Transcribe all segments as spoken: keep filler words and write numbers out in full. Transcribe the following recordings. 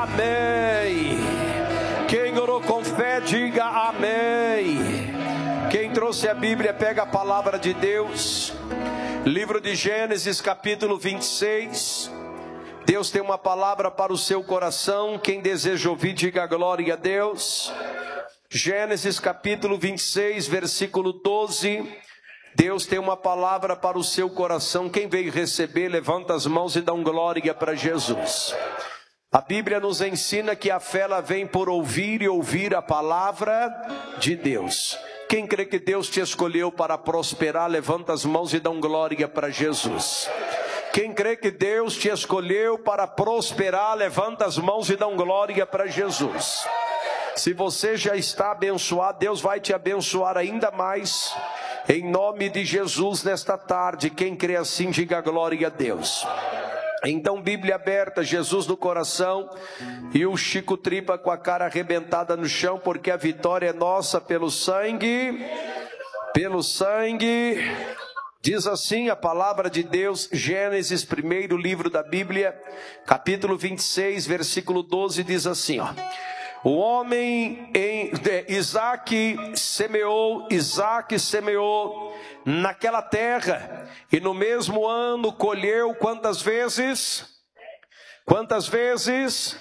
amém. Quem orou com fé, diga amém. Quem trouxe a Bíblia, pega a palavra de Deus. Livro de Gênesis, capítulo vinte e seis. Deus tem uma palavra para o seu coração. Quem deseja ouvir, diga glória a Deus. Gênesis, capítulo vinte e seis, versículo doze. Deus tem uma palavra para o seu coração. Quem veio receber, levanta as mãos e dá um glória para Jesus. A Bíblia nos ensina que a fé ela vem por ouvir e ouvir a palavra de Deus. Quem crê que Deus te escolheu para prosperar, levanta as mãos e dá um glória para Jesus. Quem crê que Deus te escolheu para prosperar, levanta as mãos e dá um glória para Jesus. Se você já está abençoado, Deus vai te abençoar ainda mais. Em nome de Jesus, nesta tarde, quem crê assim, diga glória a Deus. Então, Bíblia aberta, Jesus no coração e o Chico Tripa com a cara arrebentada no chão, porque a vitória é nossa pelo sangue, pelo sangue. Diz assim a palavra de Deus, Gênesis, primeiro livro da Bíblia, capítulo vinte e seis, versículo doze, diz assim, ó. O homem em Isaac semeou, Isaac semeou naquela terra, e no mesmo ano colheu quantas vezes? Quantas vezes?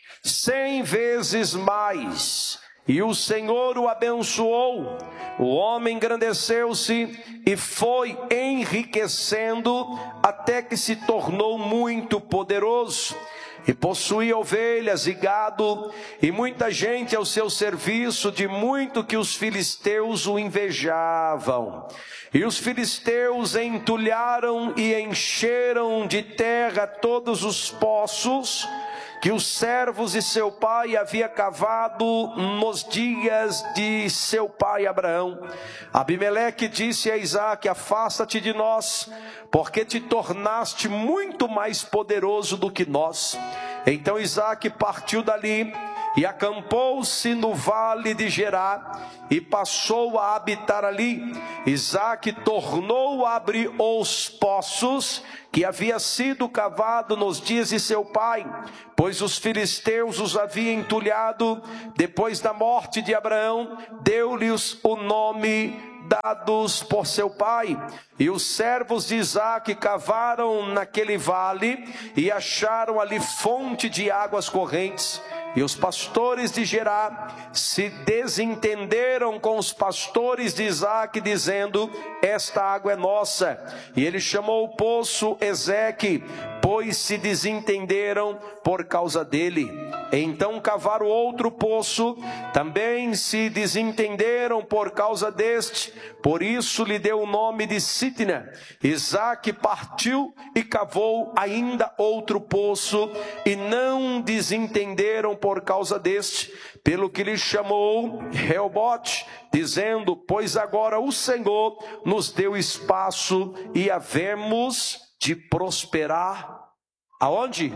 Cem vezes mais. E o Senhor o abençoou. O homem engrandeceu-se e foi enriquecendo até que se tornou muito poderoso. E possuía ovelhas e gado, e muita gente ao seu serviço, de muito que os filisteus o invejavam. E os filisteus entulharam e encheram de terra todos os poços que os servos de seu pai havia cavado nos dias de seu pai Abraão. Abimeleque disse a Isaque: afasta-te de nós, porque te tornaste muito mais poderoso do que nós. Então Isaque partiu dali e acampou-se no vale de Gerar e passou a habitar ali. Isaque tornou a abrir os poços que havia sido cavado nos dias de seu pai, pois os filisteus os haviam entulhado. Depois da morte de Abraão, deu-lhes o nome dados por seu pai. E os servos de Isaque cavaram naquele vale e acharam ali fonte de águas correntes. E os pastores de Gerar se desentenderam com os pastores de Isaque, dizendo: esta água é nossa. E ele chamou o poço Ezeque, pois se desentenderam por causa dele. Então cavaram outro poço, também se desentenderam por causa deste, por isso lhe deu o nome de Sitna. Isaque partiu e cavou ainda outro poço, e não desentenderam por causa deste, pelo que lhe chamou Reobote, dizendo: pois agora o Senhor nos deu espaço e havemos de prosperar. Aonde?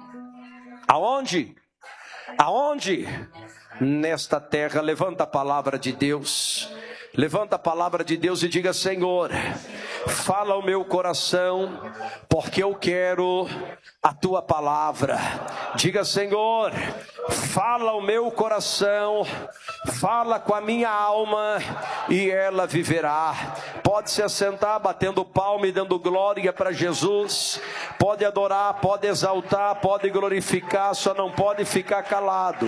Aonde? Aonde? Nesta terra. Levanta a palavra de Deus. Levanta a palavra de Deus e diga: Senhor, fala ao meu coração, porque eu quero a tua palavra. Diga: Senhor, fala ao meu coração, fala com a minha alma e ela viverá. Pode se assentar batendo palma e dando glória para Jesus. Pode adorar, pode exaltar, pode glorificar, só não pode ficar calado.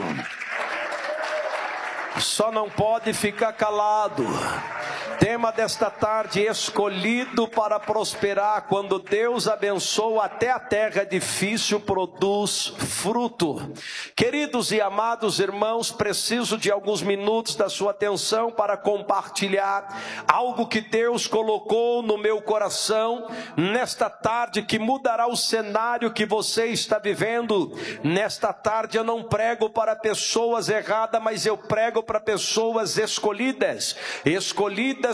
Só não pode ficar calado. Tema desta tarde: escolhido para prosperar. Quando Deus abençoa, até a terra difícil produz fruto. Queridos e amados irmãos, preciso de alguns minutos da sua atenção para compartilhar algo que Deus colocou no meu coração nesta tarde, que mudará o cenário que você está vivendo. Nesta tarde eu não prego para pessoas erradas, mas eu prego para pessoas escolhidas. Escolhidas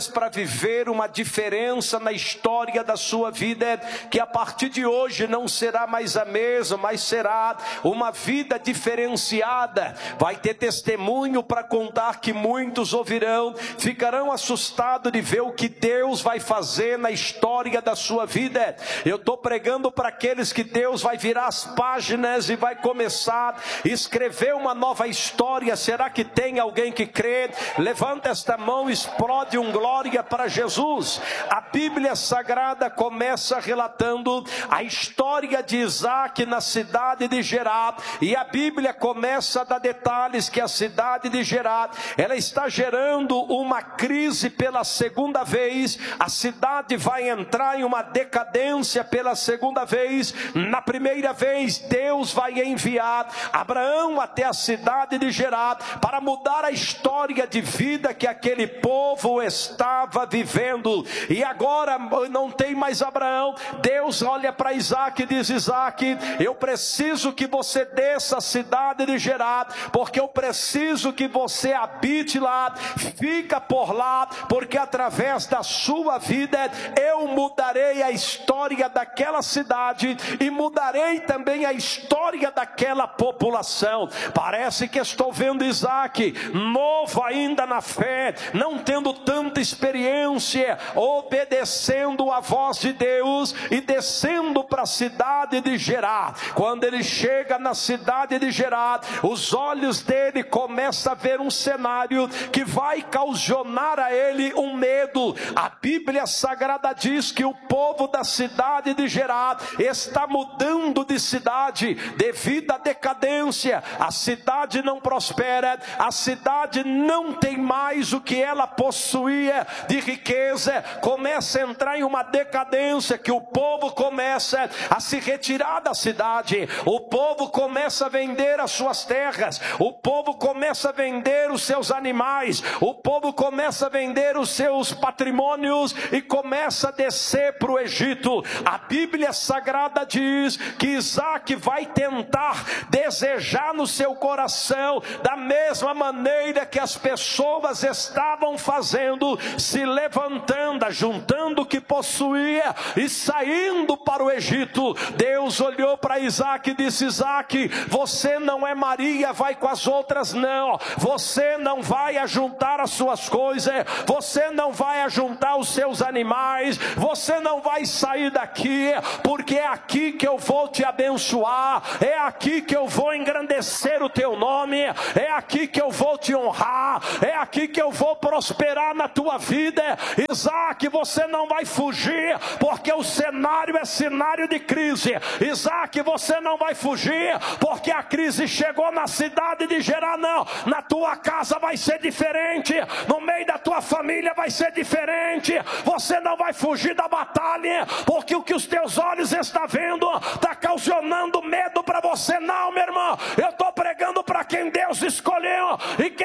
escolhas para viver uma diferença na história da sua vida, que a partir de hoje não será mais a mesma, mas será uma vida diferenciada. Vai ter testemunho para contar que muitos ouvirão, ficarão assustados de ver o que Deus vai fazer na história da sua vida. Eu estou pregando para aqueles que Deus vai virar as páginas e vai começar a escrever uma nova história. Será que tem alguém que crê? Levanta esta mão, explode um glória para Jesus. A Bíblia Sagrada começa relatando a história de Isaac na cidade de Gerar, e a Bíblia começa a dar detalhes que a cidade de Gerar, ela está gerando uma crise pela segunda vez. A cidade vai entrar em uma decadência pela segunda vez. Na primeira vez, Deus vai enviar Abraão até a cidade de Gerar para mudar a história de vida que aquele povo estava vivendo. E agora não tem mais Abraão. Deus olha para Isaac e diz: Isaac, eu preciso que você desça a cidade de Gerar, porque eu preciso que você habite lá, fica por lá, porque através da sua vida eu mudarei a história daquela cidade e mudarei também a história daquela população. Parece que estou vendo Isaac novo ainda na fé, não tendo tanta experiência, obedecendo a voz de Deus e descendo para a cidade de Gerar. Quando ele chega na cidade de Gerar, os olhos dele começam a ver um cenário que vai causar a ele um medo. A Bíblia Sagrada diz que o povo da cidade de Gerar está mudando de cidade devido à decadência. A cidade não prospera, a cidade não tem mais o que ela possuía de riqueza, começa a entrar em uma decadência, que o povo começa a se retirar da cidade, o povo começa a vender as suas terras, o povo começa a vender os seus animais, o povo começa a vender os seus patrimônios e começa a descer para o Egito. A Bíblia Sagrada diz que Isaac vai tentar desejar no seu coração da mesma maneira que as pessoas estavam fazendo, se levantando, juntando o que possuía e saindo para o Egito. Deus olhou para Isaac e disse: Isaac, você não é Maria, vai com as outras não, você não vai ajuntar as suas coisas, você não vai ajuntar os seus animais, você não vai sair daqui, porque é aqui que eu vou te abençoar, é aqui que eu vou engrandecer o teu nome, é aqui que eu vou te honrar, é aqui que eu vou prosperar na tua vida. Isaac, você não vai fugir, porque o cenário é cenário de crise. Isaac, você não vai fugir, porque a crise chegou na cidade de Gerar, não. Na tua casa vai ser diferente, no meio da tua família vai ser diferente. Você não vai fugir da batalha, porque o que os teus olhos estão vendo está causando medo para você. Não, meu irmão, eu estou pregando para quem Deus escolheu e quem